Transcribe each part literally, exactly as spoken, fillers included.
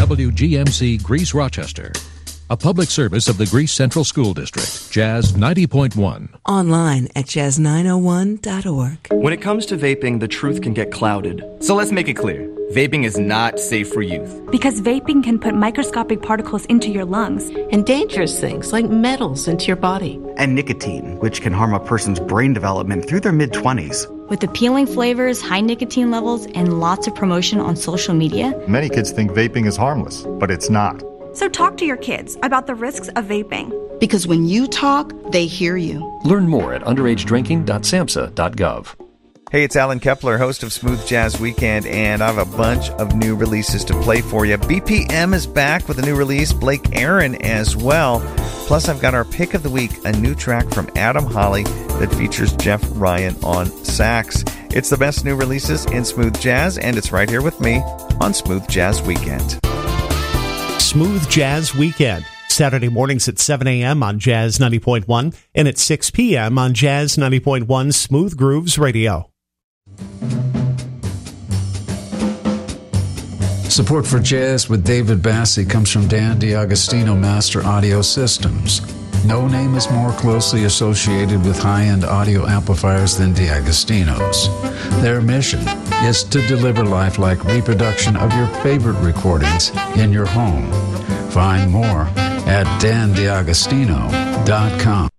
W G M C Greece Rochester. A public service of the Greece Central School District. Jazz ninety point one. Online at jazz nine oh one dot org. When it comes to vaping, the truth can get clouded. So let's make it clear. Vaping is not safe for youth. Because vaping can put microscopic particles into your lungs. And dangerous things like metals into your body. And nicotine, which can harm a person's brain development through their mid-twenties. With appealing flavors, high nicotine levels, and lots of promotion on social media. Many kids think vaping is harmless, but it's not. So talk to your kids about the risks of vaping. Because when you talk, they hear you. Learn more at underage drinking dot samhsa dot gov. Hey, it's Alan Kepler, host of Smooth Jazz Weekend, and I have a bunch of new releases to play for you. B P M is back with a new release, Blake Aaron as well. Plus, I've got our pick of the week, a new track from Adam Holly that features Jeff Ryan on sax. It's the best new releases in smooth jazz, and it's right here with me on Smooth Jazz Weekend. Smooth Jazz Weekend, Saturday mornings at seven a.m. on Jazz ninety point one and at six p.m. on Jazz ninety point one Smooth Grooves Radio. Support for Jazz with David Bassi comes from Dan D'Agostino Master Audio Systems. No name is more closely associated with high-end audio amplifiers than D'Agostino's. Their mission is to deliver lifelike reproduction of your favorite recordings in your home. Find more at dan d'agostino dot com.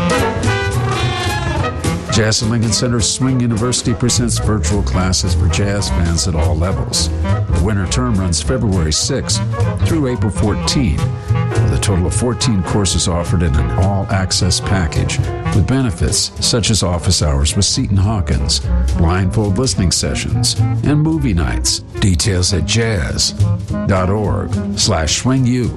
Jazz at Lincoln Center Swing University presents virtual classes for jazz fans at all levels. The winter term runs February sixth through April fourteenth, with a total of fourteen courses offered in an all-access package with benefits such as office hours with Seton Hawkins, blindfold listening sessions, and movie nights. Details at jazz dot org slash swing u.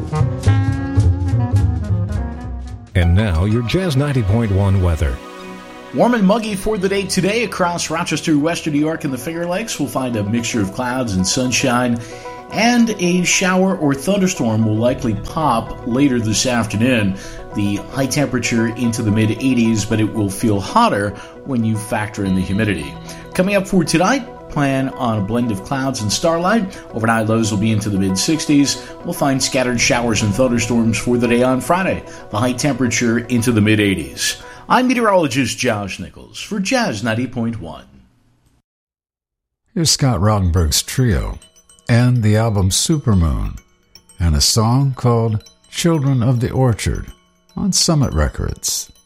And now your Jazz ninety point one weather. Warm and muggy for the day today across Rochester, western New York, and the Finger Lakes. We'll find a mixture of clouds and sunshine, and a shower or thunderstorm will likely pop later this afternoon. The high temperature into the mid eighties, but it will feel hotter when you factor in the humidity. Coming up for tonight, plan on a blend of clouds and starlight. Overnight lows will be into the mid sixties. We'll find scattered showers and thunderstorms for the day on Friday. The high temperature into the mid eighties. I'm meteorologist Josh Nichols for Jazz ninety point one. Here's Scott Rottenberg's trio and the album Supermoon and a song called Children of the Orchard on Summit Records.